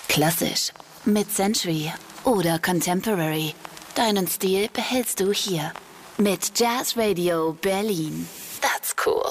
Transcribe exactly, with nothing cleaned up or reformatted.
Klassisch, Mid-Century oder Contemporary. Deinen Stil behältst du hier. Mit Jazz Radio Berlin. That's cool.